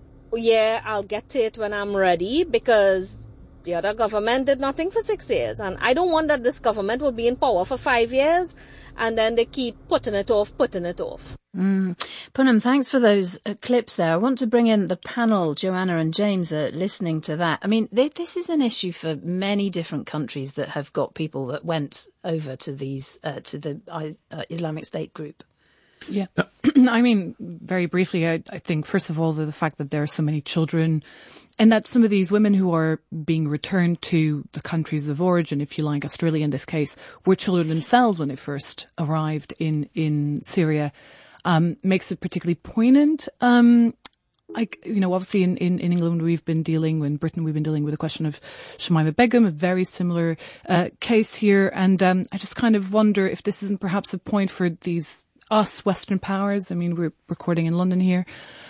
yeah, I'll get to it when I'm ready, because the other government did nothing for six years. And I don't want that this government will be in power for five years and then they keep putting it off, putting it off. Mm. Poonam, thanks for those uh, clips there. I want to bring in the panel. Joanna and James are listening to that. I mean, th- this is an issue for many different countries that have got people that went over to these, uh, to the uh, Islamic State group. Yeah. I mean, very briefly, I, I think, first of all, the, the fact that there are so many children and that some of these women who are being returned to the countries of origin, if you like, Australia in this case, were children themselves when they first arrived in, in Syria, um, makes it particularly poignant. Um, I, you know, obviously in, in, in England we've been dealing, in Britain we've been dealing with the question of Shamima Begum, a very similar uh, case here. And um, I just kind of wonder if this isn't perhaps a point for these us Western powers, I mean, we're recording in London here,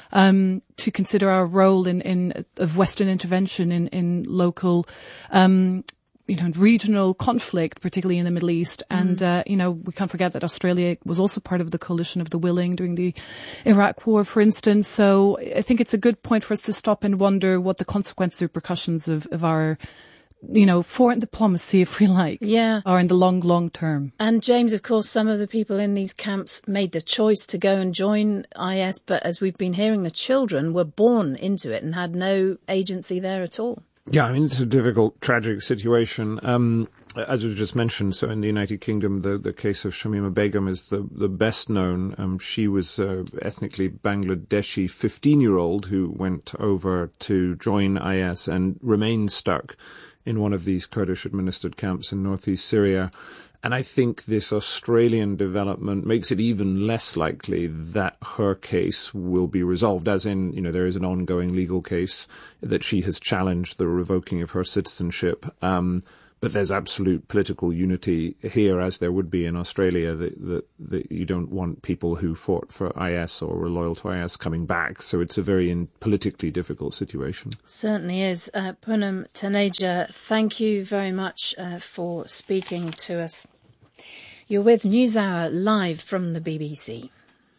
um, to consider our role in, in, of Western intervention in, in local, um, you know, regional conflict, particularly in the Middle East. Mm. And, uh, you know, we can't forget that Australia was also part of the coalition of the willing during the Iraq War, for instance. So I think it's a good point for us to stop and wonder what the consequences, repercussions of, of our, you know, foreign diplomacy, if we like, yeah. are in the long, long term. And James, of course, some of the people in these camps made the choice to go and join I S, but as we've been hearing, the children were born into it and had no agency there at all. Yeah, I mean, it's a difficult, tragic situation. Um, as was just mentioned, so in the United Kingdom, the, the case of Shamima Begum is the, the best known. Um, she was a ethnically Bangladeshi fifteen-year-old who went over to join I S and remained stuck in one of these Kurdish-administered camps in northeast Syria. And I think this Australian development makes it even less likely that her case will be resolved, as in, you know, there is an ongoing legal case that she has challenged the revoking of her citizenship. Um, but there's absolute political unity here, as there would be in Australia, that, that, that you don't want people who fought for I S or were loyal to I S coming back. So it's a very in, politically difficult situation. Certainly is. Uh, Poonam Taneja, thank you very much uh, for speaking to us. You're with NewsHour live from the B B C.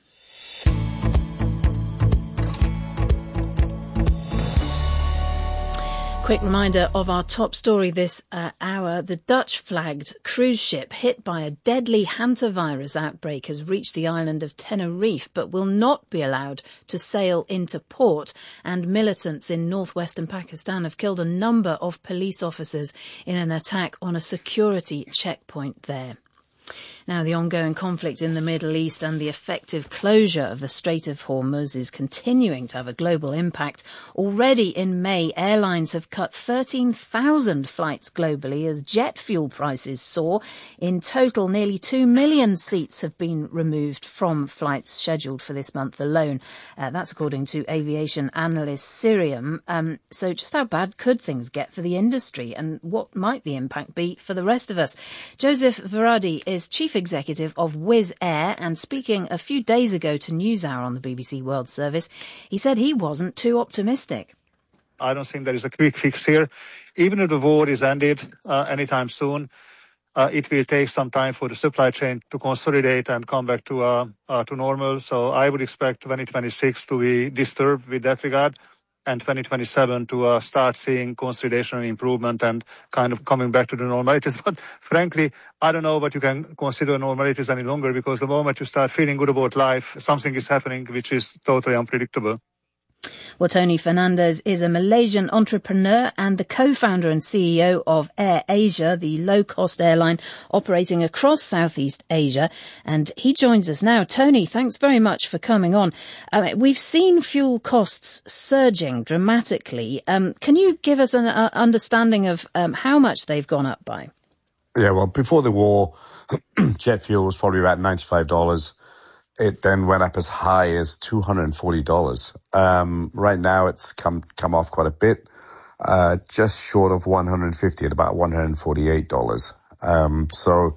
Quick reminder of our top story this uh, hour. The Dutch-flagged cruise ship hit by a deadly hantavirus outbreak has reached the island of Tenerife, but will not be allowed to sail into port. And militants in northwestern Pakistan have killed a number of police officers in an attack on a security checkpoint there. Now, the ongoing conflict in the Middle East and the effective closure of the Strait of Hormuz is continuing to have a global impact. Already in May, airlines have cut thirteen thousand flights globally as jet fuel prices soar. In total, nearly two million seats have been removed from flights scheduled for this month alone. Uh, that's according to aviation analyst Cirium. Um, so just how bad could things get for the industry, and what might the impact be for the rest of us? Joseph Varadi is Chief Executive of Wizz Air, and speaking a few days ago to NewsHour on the B B C World Service, he said he wasn't too optimistic. I don't think there is a quick fix here. Even if the war is ended uh, anytime soon, uh, it will take some time for the supply chain to consolidate and come back to uh, uh, to normal. So I would expect twenty twenty-six to be disturbed with that regard, and twenty twenty-seven to uh, start seeing consolidation and improvement and kind of coming back to the normalities. But frankly, I don't know what you can consider normalities any longer, because the moment you start feeling good about life, something is happening which is totally unpredictable. Well, Tony Fernandez is a Malaysian entrepreneur and the co-founder and C E O of Air Asia, the low-cost airline operating across Southeast Asia. And he joins us now. Tony, thanks very much for coming on. Uh, we've seen fuel costs surging dramatically. Um, can you give us an uh, understanding of um, how much they've gone up by? Yeah, well, before the war, jet fuel was probably about ninety-five dollars. It then went up as high as two hundred forty dollars. Um, right now it's come, come off quite a bit, uh, just short of one hundred fifty at about one hundred forty-eight dollars. Um, so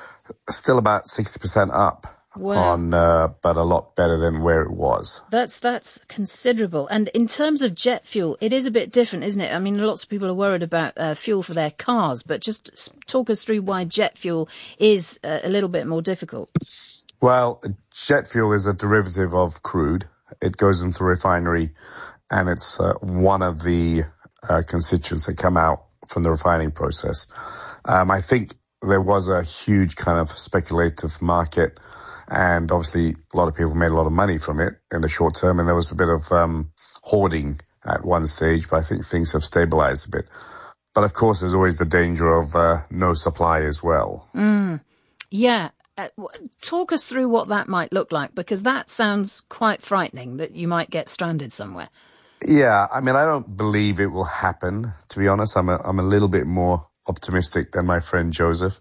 still about sixty percent up. Wow. on, uh, but a lot better than where it was. That's, that's considerable. And in terms of jet fuel, it is a bit different, isn't it? I mean, lots of people are worried about uh, fuel for their cars, but just talk us through why jet fuel is uh, a little bit more difficult. Well, jet fuel is a derivative of crude. It goes into the refinery, and it's uh, one of the uh, constituents that come out from the refining process. Um, I think there was a huge kind of speculative market, and obviously a lot of people made a lot of money from it in the short term, and there was a bit of um, hoarding at one stage, but I think things have stabilized a bit. But of course, there's always the danger of uh, no supply as well. Mm. Yeah. Uh, talk us through what that might look like, because that sounds quite frightening, that you might get stranded somewhere. Yeah, I mean, I don't believe it will happen, to be honest. I'm a, I'm a little bit more optimistic than my friend Joseph,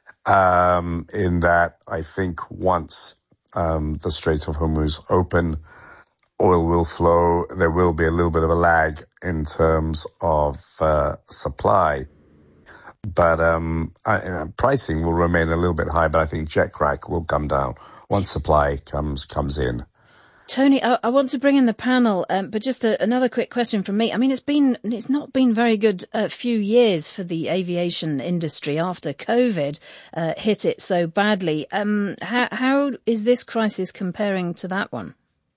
um, in that I think once um, the Straits of Hormuz open, oil will flow. There will be a little bit of a lag in terms of uh, supply. But um, I, pricing will remain a little bit high, but I think jet crack will come down once supply comes comes in. Tony, I, I want to bring in the panel, um, but just a, another quick question from me. I mean, it's been it's not been very good a uh, few years for the aviation industry after COVID uh, hit it so badly. Um, how, how is this crisis comparing to that one?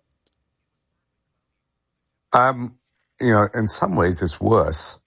Um, you know, in some ways it's worse.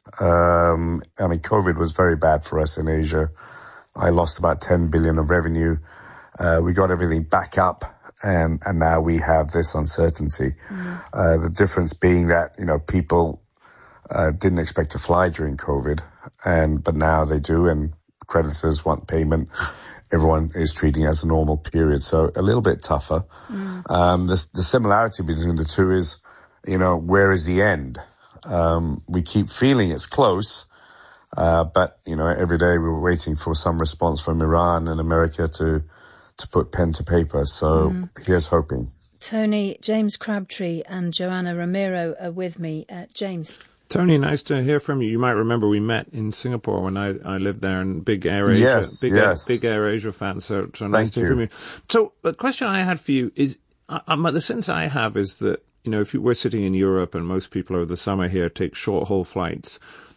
Um, I mean, COVID was very bad for us in Asia. I lost about ten billion of revenue. Uh, we got everything back up. And, and now we have this uncertainty. Mm. Uh, the difference being that, you know, people, uh, didn't expect to fly during COVID, and, but now they do, and creditors want payment. Everyone is treating it as a normal period. So a little bit tougher. Mm. Um, the, the similarity between the two is, you know, where is the end? Um, we keep feeling it's close. Uh, but, you know, every day we're waiting for some response from Iran and America to, to put pen to paper. So mm. here's hoping. Tony, James Crabtree and Joanna Romero are with me. Uh, James. Tony, nice to hear from you. You might remember we met in Singapore when I, I lived there, and big Air Asia, yes, big, yes. Air, big Air Asia fan. So, so nice Thank to hear you. from you. So the question I had for you is, um, the sense I have is that, you know, if you were sitting in Europe and most people over the summer here take short haul flights,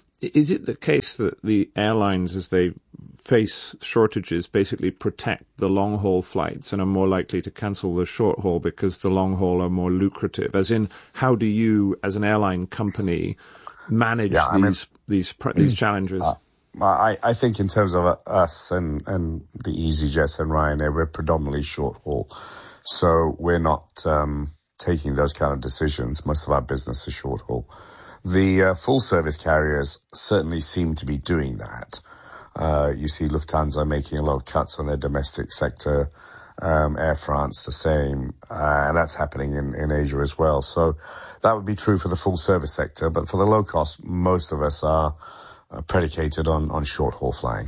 is it the case that the airlines, as they face shortages, basically protect the long-haul flights and are more likely to cancel the short-haul because the long-haul are more lucrative? As in, how do you, as an airline company, manage yeah, I these mean, these these challenges? Uh, I, I think in terms of us and, and the EasyJets and Ryanair, we're predominantly short-haul. So we're not um, taking those kind of decisions. Most of our business is short-haul. The uh, full-service carriers certainly seem to be doing that. Uh, you see Lufthansa making a lot of cuts on their domestic sector, um, Air France the same, uh, and that's happening in, in Asia as well. So that would be true for the full-service sector, but for the low-cost, most of us are uh, predicated on, on short-haul flying.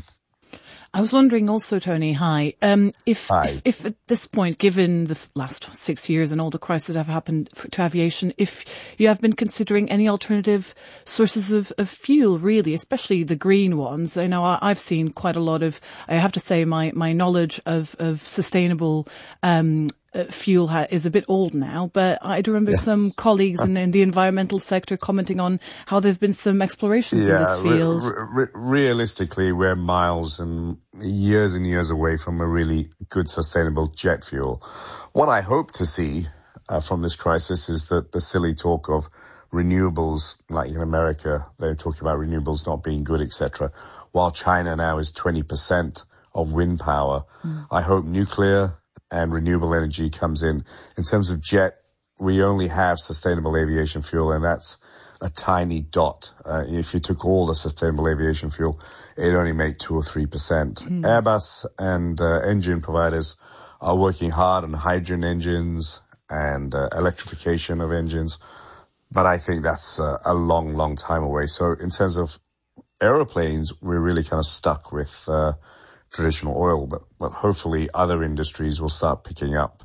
I was wondering also, Tony, hi, um, if, hi. if, if at this point, given the last six years and all the crises that have happened for, to aviation, if you have been considering any alternative sources of, of fuel, really, especially the green ones. I know I, I've seen quite a lot of, I have to say, my, my knowledge of, of sustainable, um, Uh, fuel ha- is a bit old now, but I do remember yeah. some colleagues in, in the environmental sector commenting on how there have been some explorations yeah, in this field. Re- re- realistically, we're miles and years and years away from a really good sustainable jet fuel. What I hope to see uh, from this crisis is that the silly talk of renewables, like in America, they're talking about renewables not being good, et cetera, while China now is twenty percent of wind power. Mm. I hope nuclear and renewable energy comes in. In terms of jet, we only have sustainable aviation fuel, and that's a tiny dot. Uh, if you took all the sustainable aviation fuel, it'd only make two or three percent. Mm. Airbus and uh, engine providers are working hard on hydrogen engines and uh, electrification of engines, but I think that's uh, a long, long time away. So in terms of aeroplanes, we're really kind of stuck with uh, traditional oil, but, but hopefully other industries will start picking up,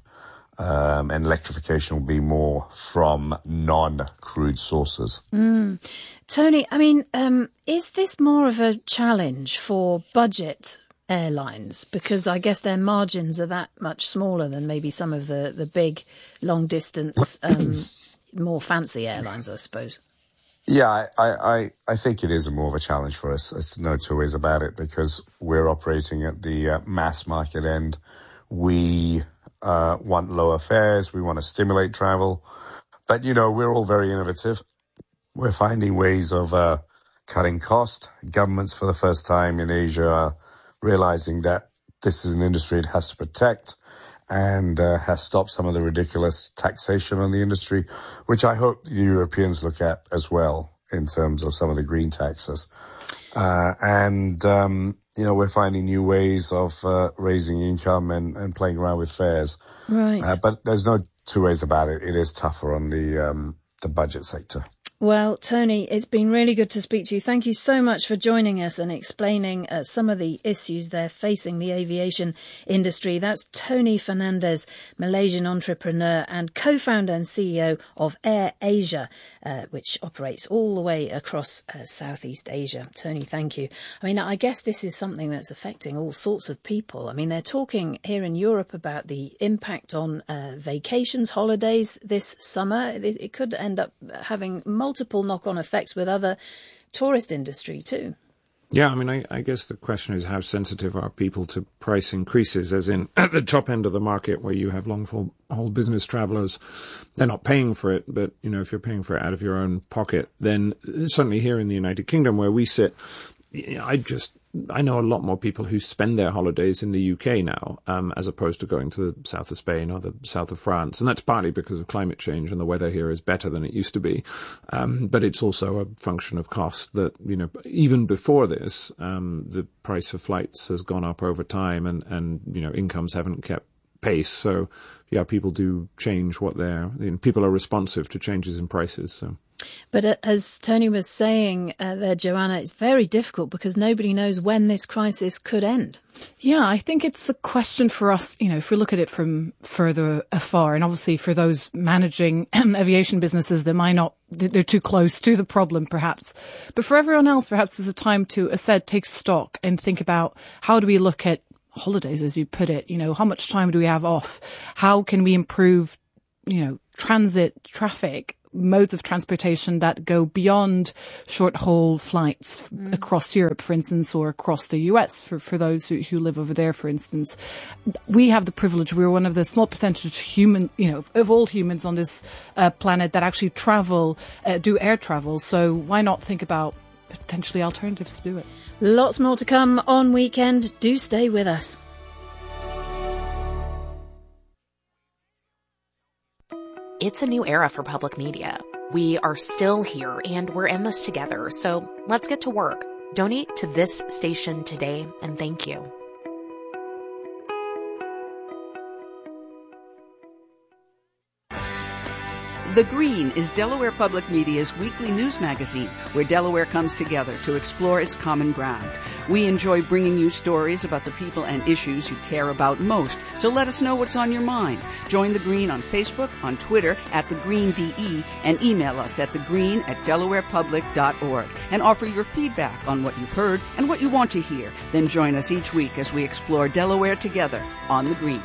um, and electrification will be more from non-crude sources. Mm. Tony, I mean, um, is this more of a challenge for budget airlines? Because I guess their margins are that much smaller than maybe some of the, the big long-distance, um, more fancy airlines, I suppose. Yeah, I, I, I think it is more of a challenge for us. There's no two ways about it, because we're operating at the uh, mass market end. We uh, want lower fares. We want to stimulate travel. But, you know, we're all very innovative. We're finding ways of uh, cutting cost. Governments, for the first time in Asia, are realizing that this is an industry it has to protect, and uh, has stopped some of the ridiculous taxation on the industry, which I hope the Europeans look at as well in terms of some of the green taxes. Uh, and, um, you know, we're finding new ways of uh, raising income and, and playing around with fares. Right. Uh, but there's no two ways about it. It is tougher on the um, the budget sector. Well, Tony, it's been really good to speak to you. Thank you so much for joining us and explaining uh, some of the issues they're facing the aviation industry. That's Tony Fernandez, Malaysian entrepreneur and co-founder and C E O of Air Asia, uh, which operates all the way across uh, Southeast Asia. Tony, thank you. I mean, I guess this is something that's affecting all sorts of people. I mean, they're talking here in Europe about the impact on uh, vacations, holidays this summer. It, it could end up having multiple multiple knock-on effects with other tourist industry too. Yeah, I mean, I, I guess the question is how sensitive are people to price increases, as in at the top end of the market where you have long-haul business travellers, they're not paying for it, but, you know, if you're paying for it out of your own pocket, then certainly here in the United Kingdom where we sit, I just, I know a lot more people who spend their holidays in the U K now, um, as opposed to going to the south of Spain or the south of France. And that's partly because of climate change and the weather here is better than it used to be. Um, but it's also a function of cost that, you know, even before this, um, the price of flights has gone up over time and, and, you know, incomes haven't kept pace. So, yeah, people do change what they're, you know, people are responsive to changes in prices. So. But uh, as Tony was saying uh, there, Joanna, it's very difficult because nobody knows when this crisis could end. Yeah, I think it's a question for us, you know, if we look at it from further afar, and obviously for those managing aviation businesses, they might not, they're too close to the problem perhaps. But for everyone else, perhaps it's a time to, as said, take stock and think about how do we look at holidays, as you put it, you know, how much time do we have off? How can we improve, you know, transit, traffic, modes of transportation that go beyond short-haul flights mm. across Europe, for instance, or across the U S for, for those who, who live over there, for instance. We have the privilege, we're one of the small percentage of human, you know, of all humans on this uh, planet that actually travel, uh, do air travel. So why not think about potentially alternatives to do it? Lots more to come on Weekend. Do stay with us. It's a new era for public media. We are still here and we're in this together. So let's get to work. Donate to this station today and thank you. The Green is Delaware Public Media's weekly news magazine where Delaware comes together to explore its common ground. We enjoy bringing you stories about the people and issues you care about most, so let us know what's on your mind. Join The Green on Facebook, on Twitter at The Green D E, and email us at thegreen at delawarepublic dot org and offer your feedback on what you've heard and what you want to hear. Then join us each week as we explore Delaware together on The Green.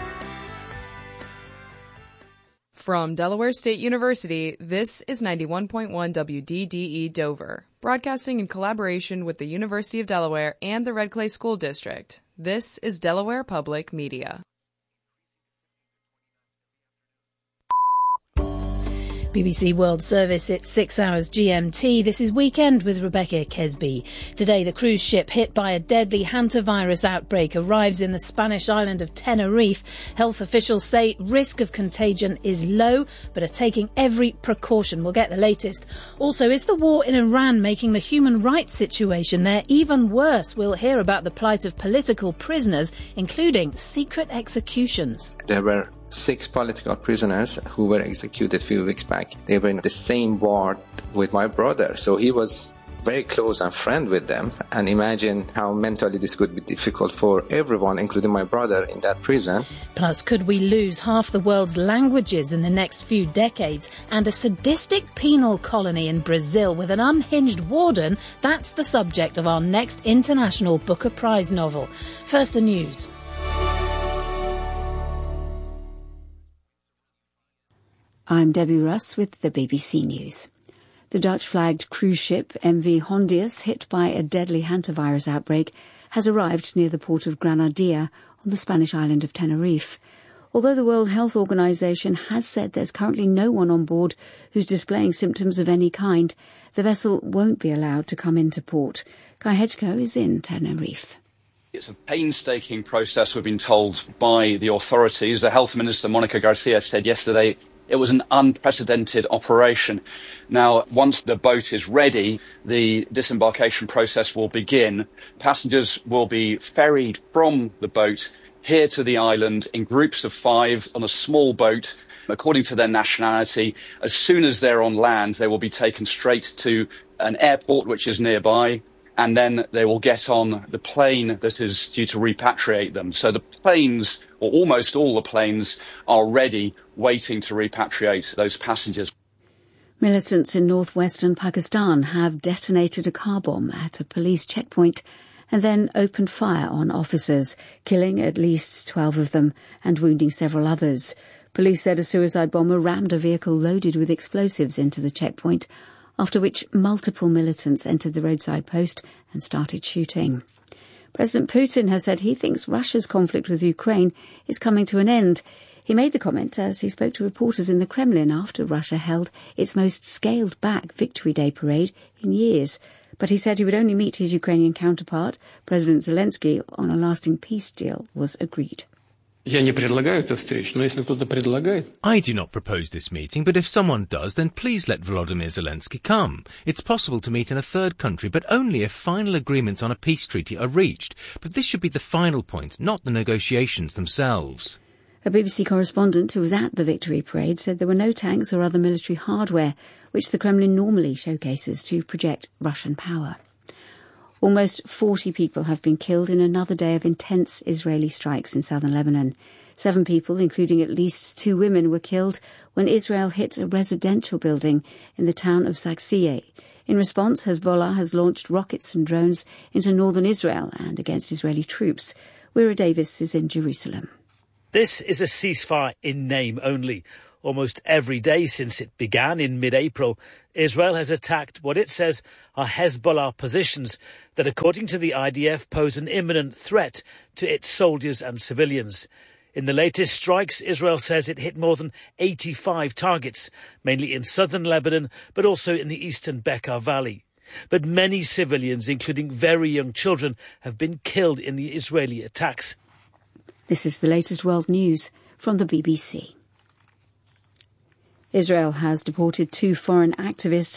From Delaware State University, this is ninety-one point one W D D E Dover, broadcasting in collaboration with the University of Delaware and the Red Clay School District. This is Delaware Public Media. B B C World Service, it's six hours G M T. This is Weekend with Rebecca Kesby. Today, the cruise ship hit by a deadly hantavirus outbreak arrives in the Spanish island of Tenerife. Health officials say risk of contagion is low, but are taking every precaution. We'll get the latest. Also, is the war in Iran making the human rights situation there even worse? We'll hear about the plight of political prisoners, including secret executions. There were six political prisoners who were executed a few weeks back. They were in the same ward with my brother, so he was very close and friend with them. And imagine how mentally this could be difficult for everyone, including my brother, in that prison. Plus, could we lose half the world's languages in the next few decades? And a sadistic penal colony in Brazil with an unhinged warden? That's the subject of our next International Booker Prize novel. First, the news. I'm Debbie Russ with the B B C News. The Dutch-flagged cruise ship M V Hondius, hit by a deadly hantavirus outbreak, has arrived near the port of Granadilla on the Spanish island of Tenerife. Although the World Health Organization has said there's currently no one on board who's displaying symptoms of any kind, the vessel won't be allowed to come into port. Kai Hedgecoe is in Tenerife. It's a painstaking process, we've been told by the authorities. The Health Minister, Monica Garcia, said yesterday it was an unprecedented operation. Now, once the boat is ready, the disembarkation process will begin. Passengers will be ferried from the boat here to the island in groups of five on a small boat. according to their nationality. As soon as they're on land, they will be taken straight to an airport which is nearby, and then they will get on the plane that is due to repatriate them. So the planes, or almost all the planes, are ready, waiting to repatriate those passengers. Militants in northwestern Pakistan have detonated a car bomb at a police checkpoint and then opened fire on officers, killing at least twelve of them and wounding several others. Police said a suicide bomber rammed a vehicle loaded with explosives into the checkpoint, after which multiple militants entered the roadside post and started shooting. President Putin has said he thinks Russia's conflict with Ukraine is coming to an end. He made the comment as he spoke to reporters in the Kremlin after Russia held its most scaled-back Victory Day parade in years. But he said he would only meet his Ukrainian counterpart, President Zelensky, on a lasting peace deal was agreed. I do not propose this meeting, but if someone does, then please let Volodymyr Zelensky come. It's possible to meet in a third country, but only if final agreements on a peace treaty are reached. But this should be the final point, not the negotiations themselves. A B B C correspondent who was at the Victory Parade said there were no tanks or other military hardware, which the Kremlin normally showcases to project Russian power. Almost forty people have been killed in another day of intense Israeli strikes in southern Lebanon. Seven people, including at least two women, were killed when Israel hit a residential building in the town of Zaksiyeh. In response, Hezbollah has launched rockets and drones into northern Israel and against Israeli troops. Wira Davis is in Jerusalem. This is a ceasefire in name only. Almost every day since it began in mid-April, Israel has attacked what it says are Hezbollah positions that, according to the I D F, pose an imminent threat to its soldiers and civilians. In the latest strikes, Israel says it hit more than eighty-five targets, mainly in southern Lebanon, but also in the eastern Bekaa Valley. But many civilians, including very young children, have been killed in the Israeli attacks. This is the latest world news from the B B C. Israel has deported two foreign activists